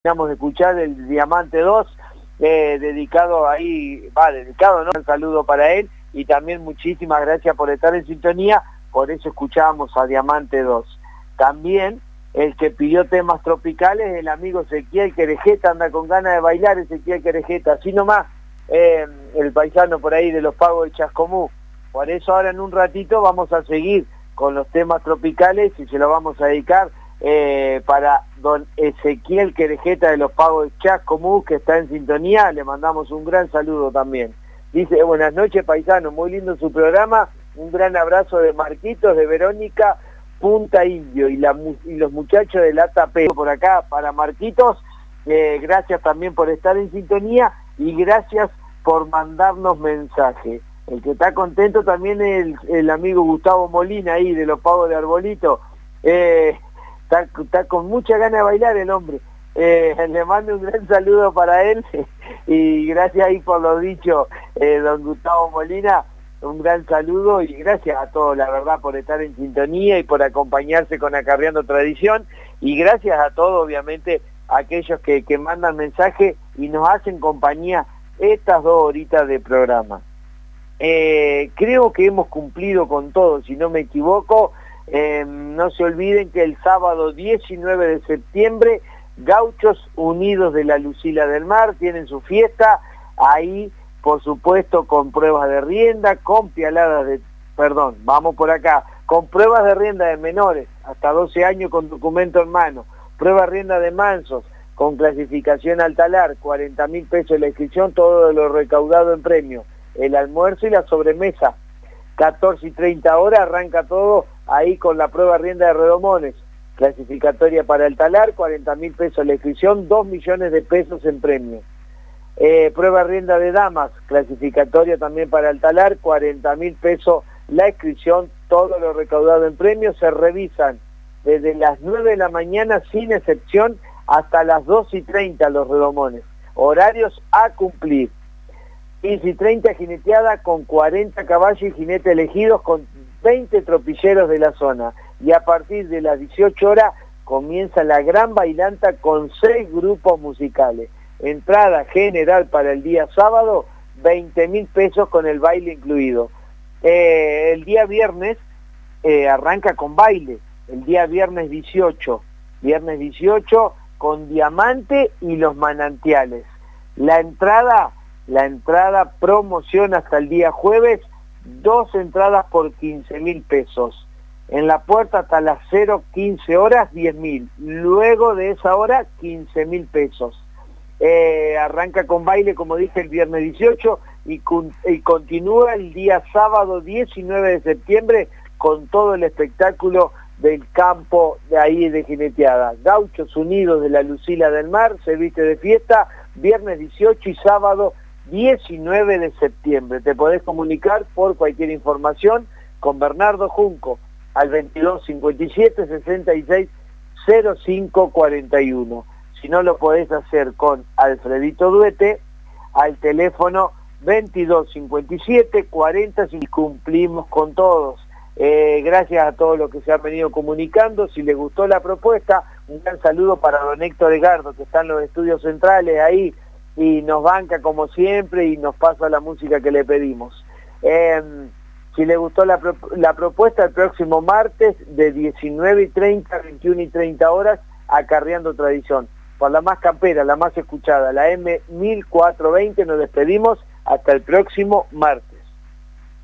Terminamos de escuchar el Diamante 2, dedicado dedicado, ¿no? Un saludo para él y también muchísimas gracias por estar en sintonía, por eso escuchábamos a Diamante 2. También el que pidió temas tropicales, el amigo Ezequiel Querejeta, anda con ganas de bailar Ezequiel Querejeta, así nomás, el paisano por ahí de los Pagos de Chascomú. Por eso ahora en un ratito vamos a seguir con los temas tropicales y se lo vamos a dedicar para don Ezequiel Querejeta de los Pagos de Chascomú, que está en sintonía. Le mandamos un gran saludo también. Dice: buenas noches, paisano, muy lindo su programa, un gran abrazo de Marquitos, de Verónica, Punta Indio, y los muchachos de la ATP por acá para Marquitos. Gracias también por estar en sintonía y gracias por mandarnos mensajes. El que está contento también es el amigo Gustavo Molina ahí de los Pagos de Arbolito. Está con mucha ganas de bailar el hombre. Le mando un gran saludo para él y gracias ahí por lo dicho, don Gustavo Molina, un gran saludo y gracias a todos, la verdad, por estar en sintonía y por acompañarse con Acarreando Tradición, y gracias a todos, obviamente, a aquellos que mandan mensaje y nos hacen compañía estas 2 horitas de programa. Creo que hemos cumplido con todo, si no me equivoco. No se olviden que el sábado 19 de septiembre, Gauchos Unidos de la Lucila del Mar tienen su fiesta, ahí por supuesto con pruebas de rienda, con con pruebas de rienda de menores, hasta 12 años con documento en mano, prueba de rienda de mansos, con clasificación al talar, 40.000 pesos la inscripción, todo lo recaudado en premio, el almuerzo y la sobremesa. 14:30 horas arranca todo ahí con la prueba rienda de redomones, clasificatoria para el talar, 40.000 pesos la inscripción, 2 millones de pesos en premio. Prueba rienda de damas, clasificatoria también para el talar, 40.000 pesos la inscripción, todo lo recaudado en premio. Se revisan desde las 9 de la mañana sin excepción hasta las 2:30 los redomones, horarios a cumplir. 15:30 jineteada con 40 caballos y jinetes elegidos con 20 tropilleros de la zona. Y a partir de las 18 horas comienza la gran bailanta con 6 grupos musicales. Entrada general para el día sábado, 20.000 pesos con el baile incluido. El día viernes arranca con baile, el día viernes 18 con Diamante y los Manantiales. La entrada promoción hasta el día jueves, 2 entradas por 15.000 pesos. En la puerta hasta las 0:15 horas, 10.000. Luego de esa hora, 15.000 pesos. Arranca con baile, como dije, el viernes 18 y continúa el día sábado 19 de septiembre con todo el espectáculo del campo de ahí de jineteada. Gauchos Unidos de la Lucila del Mar se viste de fiesta, viernes 18 y sábado 19 de septiembre. Te podés comunicar por cualquier información con Bernardo Junco al 22 57 66 05 41. Si no, lo podés hacer con Alfredito Duete al teléfono 22 57 40 y cumplimos con todos. Gracias a todos los que se han venido comunicando. Si les gustó la propuesta, un gran saludo para don Héctor Egardo, que está en los estudios centrales ahí y nos banca como siempre y nos pasa la música que le pedimos. Si les gustó la propuesta, el próximo martes de 19:30 a 21:30 horas, Acarreando Tradición, por la más campera, la más escuchada, la M1420. Nos despedimos hasta el próximo martes.